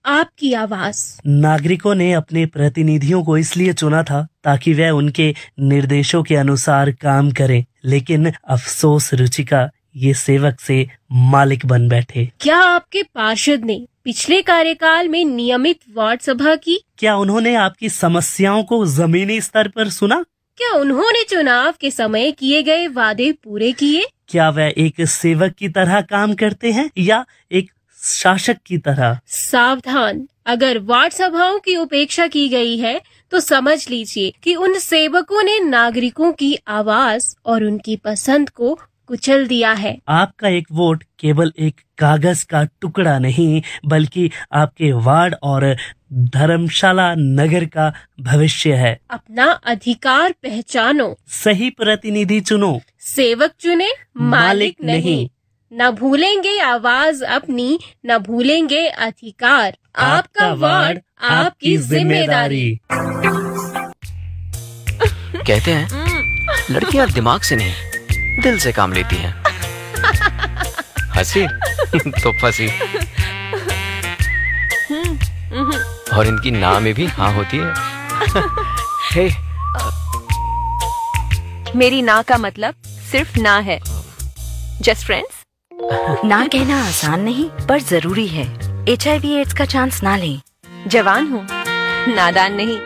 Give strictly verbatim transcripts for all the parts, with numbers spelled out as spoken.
आपकी आवाज। नागरिकों ने अपने प्रतिनिधियों को इसलिए चुना था ताकि वह उनके निर्देशों के अनुसार काम करें, लेकिन अफसोस रुचिका, ये सेवक से मालिक बन बैठे। क्या आपके पार्षद ने पिछले कार्यकाल में नियमित वार्ड सभा की? क्या उन्होंने आपकी समस्याओं को जमीनी स्तर पर सुना? क्या उन्होंने चुनाव के समय किए गए वादे पूरे किए? क्या वह एक सेवक की तरह काम करते हैं या एक शासक की तरह? सावधान, अगर वार्ड सभाओं की उपेक्षा की गई है तो समझ लीजिए कि उन सेवकों ने नागरिकों की आवाज और उनकी पसंद को कुचल दिया है। आपका एक वोट केवल एक कागज का टुकड़ा नहीं, बल्कि आपके वार्ड और धर्मशाला नगर का भविष्य है। अपना अधिकार पहचानो, सही प्रतिनिधि चुनो, सेवक चुने, मालिक नहीं, नहीं। न भूलेंगे आवाज अपनी, न भूलेंगे अधिकार। आपका वार्ड, आपकी जिम्मेदारी। कहते हैं लड़कियां दिमाग से नहीं, दिल से काम लेती हैं। हंसी तो फंसी। और इनकी ना में भी हाँ होती है। हे। मेरी ना का मतलब सिर्फ ना है। Just friends. ना कहना आसान नहीं पर जरूरी है। एच आई वी एड्स का चांस ना लें। जवान हूँ, नादान नहीं।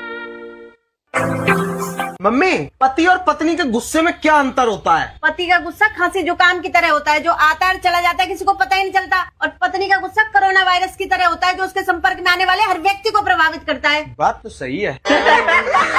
मम्मी, पति और पत्नी के गुस्से में क्या अंतर होता है? पति का गुस्सा खांसी जुकाम की तरह होता है जो आता है चला जाता है, किसी को पता ही नहीं चलता। और पत्नी का गुस्सा कोरोना वायरस की तरह होता है जो उसके संपर्क में आने वाले हर व्यक्ति को प्रभावित करता है। बात तो सही है।